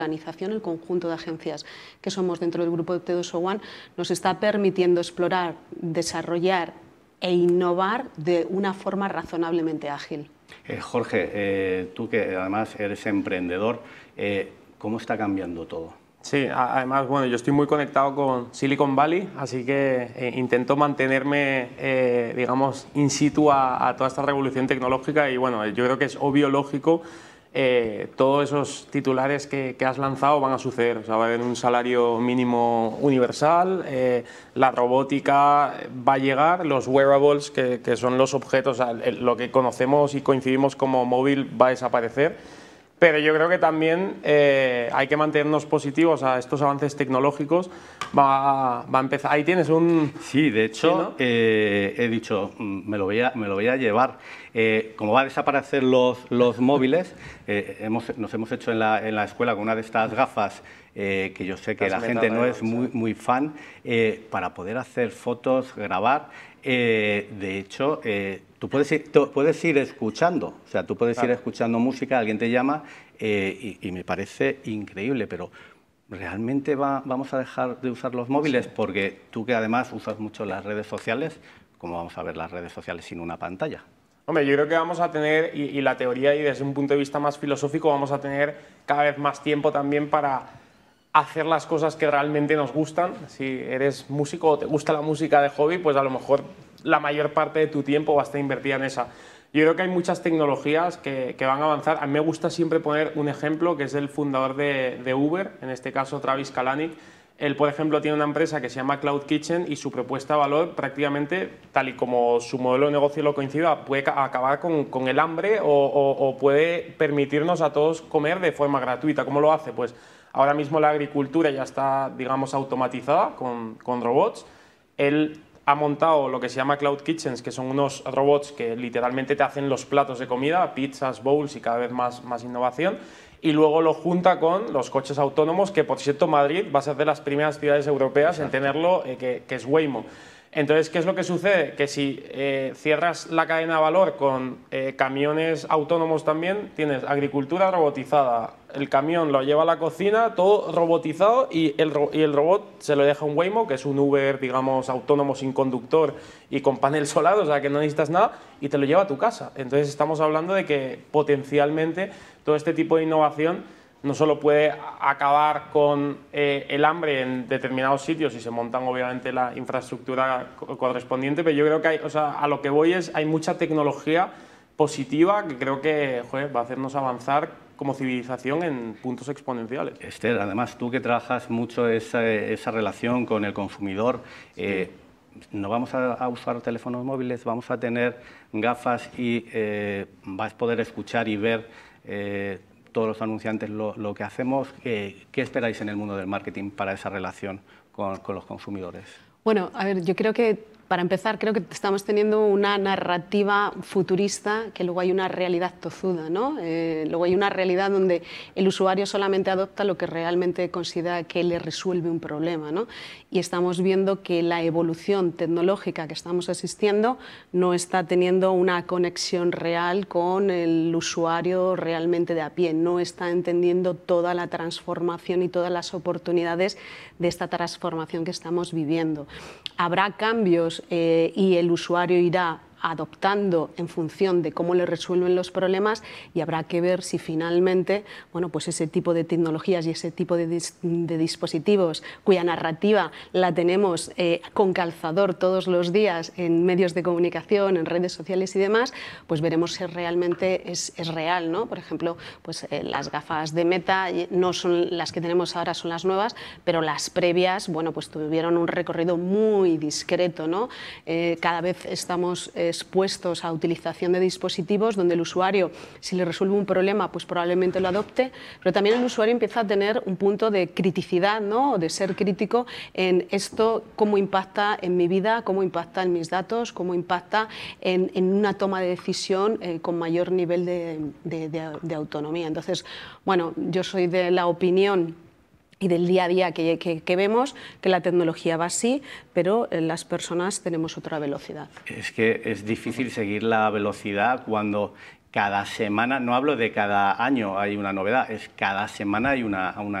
organización, el conjunto de agencias que somos dentro del grupo de T2O1, nos está permitiendo explorar, desarrollar e innovar de una forma razonablemente ágil. Jorge, tú que además eres emprendedor, ¿cómo está cambiando todo? Sí, además, bueno, yo estoy muy conectado con Silicon Valley, así que intento mantenerme, digamos, in situ a toda esta revolución tecnológica y, bueno, yo creo que es obvio, lógico, todos esos titulares que has lanzado van a suceder. O sea, va a haber un salario mínimo universal, la robótica va a llegar, los wearables, que son los objetos, o sea, lo que conocemos y coincidimos como móvil va a desaparecer. Pero yo creo que también hay que mantenernos positivos a estos avances tecnológicos. Va a empezar. Ahí tienes un... Sí, de hecho, ¿sí, no? he dicho, me lo voy a llevar. Como va a desaparecer los móviles, nos hemos hecho en la escuela con una de estas gafas, que yo sé que la gente no es muy fan, para poder hacer fotos, grabar. De hecho, tú puedes ir escuchando, o sea, tú puedes ir escuchando música, alguien te llama y me parece increíble, pero ¿realmente vamos a dejar de usar los móviles? Porque tú que además usas mucho las redes sociales, ¿cómo vamos a ver las redes sociales sin una pantalla? Hombre, yo creo que vamos a tener, y la teoría, y desde un punto de vista más filosófico, vamos a tener cada vez más tiempo también para hacer las cosas que realmente nos gustan. Si eres músico o te gusta la música de hobby, pues a lo mejor la mayor parte de tu tiempo va a estar invertida en esa. Yo creo que hay muchas tecnologías que van a avanzar. A mí me gusta siempre poner un ejemplo, que es el fundador de Uber, en este caso Travis Kalanick. Él, por ejemplo, tiene una empresa que se llama Cloud Kitchen y su propuesta de valor, prácticamente, tal y como su modelo de negocio lo coincide, puede acabar con el hambre o puede permitirnos a todos comer de forma gratuita. ¿Cómo lo hace? Pues ahora mismo la agricultura ya está, digamos, automatizada con robots. Él ha montado lo que se llama Cloud Kitchens, que son unos robots que literalmente te hacen los platos de comida, pizzas, bowls y cada vez más innovación. Y luego lo junta con los coches autónomos, que por cierto Madrid va a ser de las primeras ciudades europeas en tenerlo, que es Waymo. Entonces, ¿qué es lo que sucede? Que si cierras la cadena de valor con camiones autónomos también, tienes agricultura robotizada, el camión lo lleva a la cocina, todo robotizado y el robot se lo deja a un Waymo, que es un Uber, digamos, autónomo sin conductor y con panel solar, o sea que no necesitas nada, y te lo lleva a tu casa. Entonces estamos hablando de que potencialmente todo este tipo de innovación no solo puede acabar con el hambre en determinados sitios y se montan obviamente la infraestructura correspondiente, pero yo creo que a lo que voy es hay mucha tecnología positiva que creo que va a hacernos avanzar como civilización en puntos exponenciales. Esther, además tú que trabajas mucho esa relación con el consumidor, no vamos a usar teléfonos móviles, vamos a tener gafas y vas a poder escuchar y ver todos los anunciantes lo que hacemos. ¿Qué esperáis en el mundo del marketing para esa relación con los consumidores? Bueno, a ver, yo creo que para empezar, creo que estamos teniendo una narrativa futurista, que luego hay una realidad tozuda, ¿no? Luego hay una realidad donde el usuario solamente adopta lo que realmente considera que le resuelve un problema, ¿no? Y estamos viendo que la evolución tecnológica que estamos asistiendo no está teniendo una conexión real con el usuario realmente de a pie, no está entendiendo toda la transformación y todas las oportunidades de esta transformación que estamos viviendo. Habrá cambios y el usuario irá adoptando en función de cómo le resuelven los problemas y habrá que ver si finalmente, bueno, pues ese tipo de tecnologías y ese tipo de dispositivos cuya narrativa la tenemos con calzador todos los días en medios de comunicación, en redes sociales y demás, pues veremos si realmente es real, ¿no? Por ejemplo, pues las gafas de Meta no son las que tenemos ahora, son las nuevas, pero las previas, bueno, pues tuvieron un recorrido muy discreto, ¿no? Cada vez estamos expuestos a utilización de dispositivos donde el usuario, si le resuelve un problema, pues probablemente lo adopte, pero también el usuario empieza a tener un punto de criticidad, ¿no? O de ser crítico en esto, cómo impacta en mi vida, cómo impacta en mis datos, cómo impacta en una toma de decisión con mayor nivel de autonomía. Entonces, bueno, yo soy de la opinión y del día a día que vemos que la tecnología va así, pero las personas tenemos otra velocidad. Es que es difícil seguir la velocidad cuando cada semana, no hablo de cada año hay una novedad, es cada semana hay una